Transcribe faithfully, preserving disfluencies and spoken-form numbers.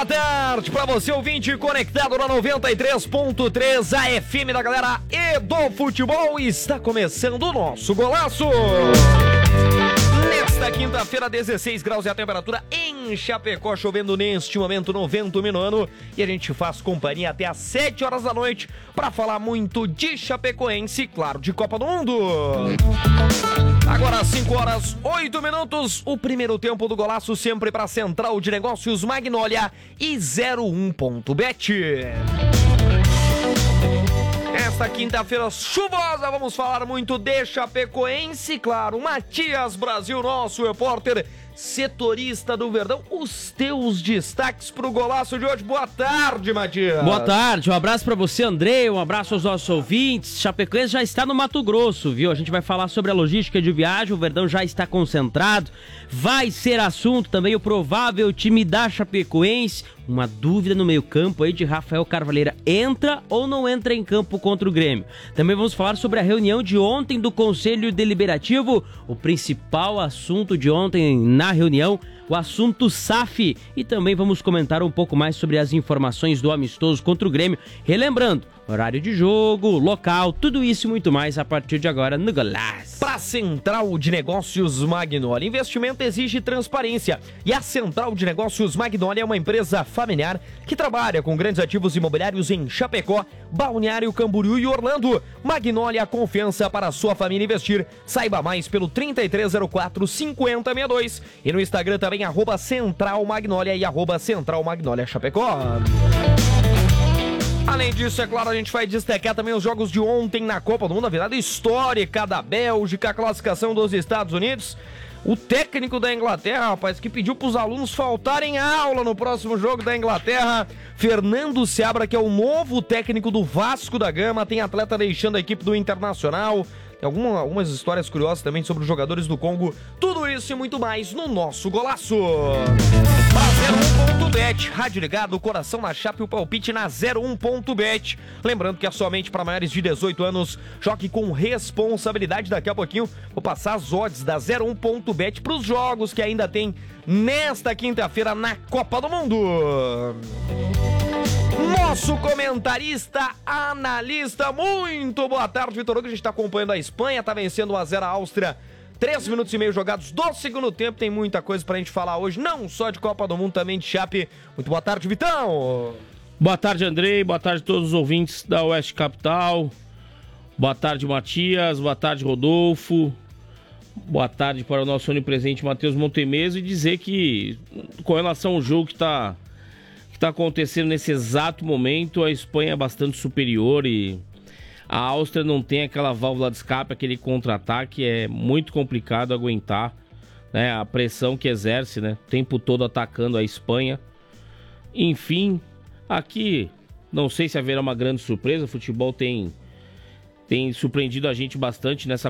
boa tarde pra você, ouvinte conectado na noventa e três ponto três, a F M da galera e do futebol. Está começando o nosso golaço. Nesta quinta-feira, dezesseis graus é a temperatura em Chapecó, chovendo neste momento no vento minuano. E a gente faz companhia até às sete horas da noite para falar muito de chapecoense, claro, de Copa do Mundo. Agora às cinco horas, oito minutos, o primeiro tempo do golaço sempre para Central de Negócios Magnólia e zero um ponto bet. Esta quinta-feira chuvosa, vamos falar muito de chapecoense, claro, Matias Brasil, nosso repórter setorista do Verdão, os teus destaques pro golaço de hoje. Boa tarde, Matias. Boa tarde, um abraço pra você, André, um abraço aos nossos ouvintes. Chapecoense já está no Mato Grosso, viu? A gente vai falar sobre a logística de viagem, o Verdão já está concentrado, vai ser assunto também o provável time da Chapecoense. Uma dúvida no meio-campo aí de Rafael Carvalheira, entra ou não entra em campo contra o Grêmio? Também vamos falar sobre a reunião de ontem do Conselho Deliberativo, o principal assunto de ontem na reunião, o assunto S A F, e também vamos comentar um pouco mais sobre as informações do amistoso contra o Grêmio, relembrando horário de jogo, local, tudo isso e muito mais a partir de agora no Golaço. Para Central de Negócios Magnólia, investimento exige transparência, e a Central de Negócios Magnólia é uma empresa familiar que trabalha com grandes ativos imobiliários em Chapecó, Balneário Camboriú e Orlando. Magnólia, confiança para a sua família investir. Saiba mais pelo trinta e três zero quatro, cinquenta sessenta e dois e no Instagram também arroba Central Magnólia e arroba Central Magnólia Chapecó. Além disso, é claro, a gente vai destacar também os jogos de ontem na Copa do Mundo, a virada histórica da Bélgica, a classificação dos Estados Unidos. O técnico da Inglaterra, rapaz, que pediu para os alunos faltarem aula no próximo jogo da Inglaterra, Fernando Seabra, que é o novo técnico do Vasco da Gama, tem atleta deixando a equipe do Internacional. Tem alguma, algumas histórias curiosas também sobre os jogadores do Congo. Tudo isso e muito mais no nosso golaço. Para zero um ponto bet, rádio ligado, coração na chapa e o palpite na zero um ponto bet. Lembrando que é somente para maiores de dezoito anos. Jogue com responsabilidade. Daqui a pouquinho vou passar as odds da zero um ponto bet para os jogos que ainda tem nesta quinta-feira na Copa do Mundo. Nosso comentarista, analista, muito boa tarde, Vitor Hugo. A gente está acompanhando a Espanha, está vencendo um a zero a Áustria. Três minutos e meio jogados do segundo tempo. Tem muita coisa pra gente falar hoje, não só de Copa do Mundo, também de Chape. Muito boa tarde, Vitão. Boa tarde, Andrei. Boa tarde a todos os ouvintes da Oeste Capital. Boa tarde, Matias. Boa tarde, Rodolfo. Boa tarde para o nosso onipresente Matheus Montemeso. E dizer que, com relação ao jogo que está que tá acontecendo nesse exato momento, a Espanha é bastante superior e a Áustria não tem aquela válvula de escape, aquele contra-ataque, é muito complicado aguentar, né, a pressão que exerce, né, o tempo todo atacando a Espanha. Enfim, aqui não sei se haverá uma grande surpresa, o futebol tem, tem surpreendido a gente bastante nessa